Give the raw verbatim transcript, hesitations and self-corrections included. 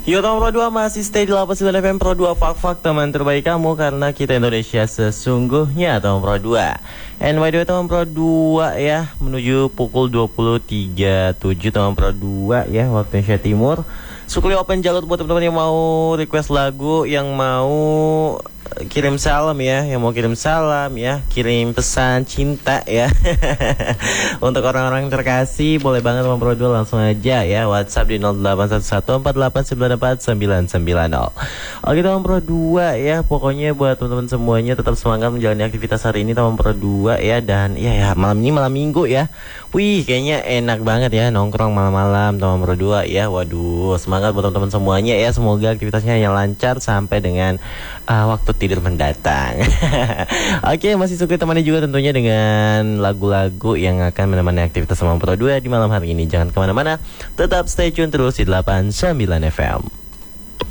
Yo teman Pro dua masih stay di delapan puluh sembilan F M Pro dua, fak-fak teman terbaik kamu, karena kita Indonesia sesungguhnya teman Pro dua. And by the way teman Pro dua ya, menuju pukul dua puluh tiga tujuh teman Pro dua ya, waktu Indonesia Timur. Sukli open jalur buat teman-teman yang mau request lagu, yang mau kirim salam ya, yang mau kirim salam ya, kirim pesan cinta ya. Untuk orang-orang terkasih boleh banget teman Pro dua, langsung aja ya WhatsApp di nol delapan satu satu empat delapan sembilan empat sembilan sembilan nol. Oke teman Pro dua ya, pokoknya buat teman-teman semuanya tetap semangat menjalani aktivitas hari ini teman Pro dua ya. Dan ya ya malam ini malam minggu ya, wih kayaknya enak banget ya nongkrong malam-malam teman Pro dua ya. Waduh, semangat buat teman-teman semuanya ya, semoga aktivitasnya yang lancar sampai dengan uh, waktu tidur mendatang. Oke, masih suka temani juga tentunya dengan lagu-lagu yang akan menemani aktivitas teman Pro dua di malam hari ini. Jangan kemana-mana, tetap stay tune terus di delapan puluh sembilan F M.